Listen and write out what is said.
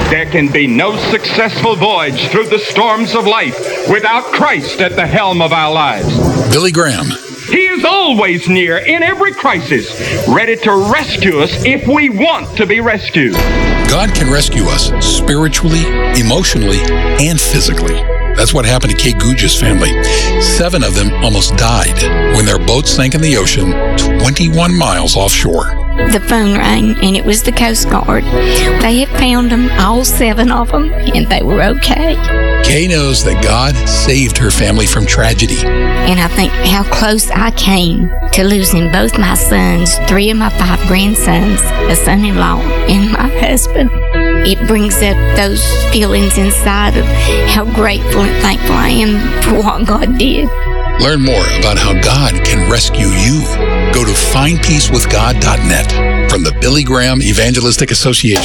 There can be no successful voyage through the storms of life without Christ at the helm of our lives. Billy Graham. He is always near in every crisis, ready to rescue us if we want to be rescued. God can rescue us spiritually, emotionally, and physically. That's what happened to Kate Gouge's family. 7 of them almost died when their boat sank in the ocean 21 miles offshore. The phone rang, and it was the Coast Guard. They had found them, all 7 of them, and they were okay. Kay knows that God saved her family from tragedy. And I think how close I came to losing both my sons, 3 of my 5 grandsons, a son-in-law, and my husband. It brings up those feelings inside of how grateful and thankful I am for what God did. Learn more about how God can rescue you. Go to findpeacewithgod.net from the Billy Graham Evangelistic Association.